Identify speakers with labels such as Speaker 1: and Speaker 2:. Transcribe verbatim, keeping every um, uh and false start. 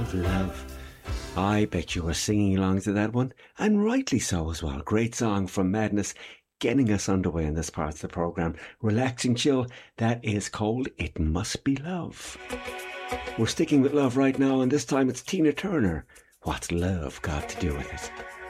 Speaker 1: about love. I bet you were singing along to that one, and rightly so as well. Great song from Madness, getting us underway in this part of the programme. Relaxing chill, that is called It Must Be Love. We're sticking with love right now, and this time it's Tina Turner. What's love got to do with it?